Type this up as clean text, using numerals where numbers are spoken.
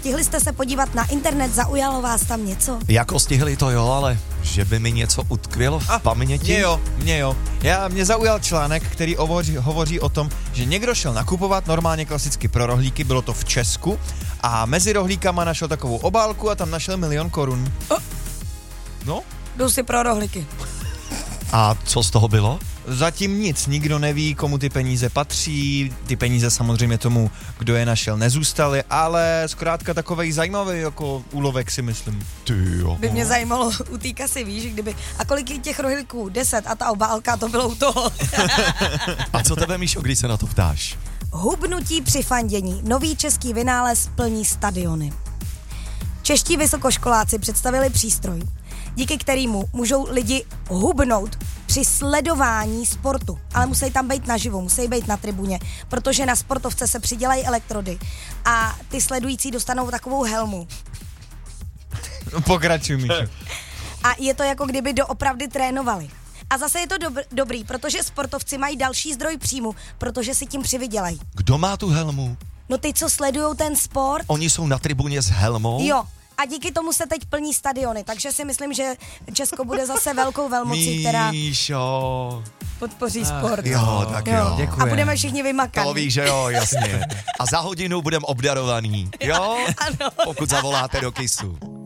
stihli jste se podívat na internet, zaujalo vás tam něco? Jako stihli to jo, ale že by mi něco utkvělo v paměti? Mě jo. Mě zaujal článek, který hovoří o tom, že někdo šel nakupovat normálně klasicky pro rohlíky, bylo to v Česku, a mezi rohlíkama našel takovou obálku a tam našel 1 000 000 korun. No? Jdu si pro rohlíky. A co z toho bylo? Zatím nic, nikdo neví, komu ty peníze patří, ty peníze samozřejmě tomu, kdo je našel, nezůstaly, ale zkrátka takovej zajímavý jako úlovek, si myslím. Ty jo. By mě zajímalo, u té kasy, víš, kdyby, a kolik je těch rohlíků? 10 a ta obálka, to bylo u toho. A co tebe, Míšo, když se na to ptáš? Hubnutí při fandění. Nový český vynález plní stadiony. Čeští vysokoškoláci představili přístroj, díky kterému můžou lidi hubnout při sledování sportu. Ale musí tam být naživo, musí být na tribuně, protože na sportovce se přidělají elektrody a ty sledující dostanou takovou helmu. No, pokračuj, Míšo. A je to jako kdyby doopravdy trénovali. A zase je to dobrý, protože sportovci mají další zdroj příjmu, protože si tím přivydělají. Kdo má tu helmu? No ty, co sledujou ten sport? Oni jsou na tribuně s helmou? Jo. A díky tomu se teď plní stadiony, takže si myslím, že Česko bude zase velkou velmocí, která podpoří sport. Jo, tak jo. Děkuji. A budeme všichni vymakaní. To víš, že jo, jasně. A za hodinu budeme obdarovaný, jo? Ano. Pokud zavoláte do KISu.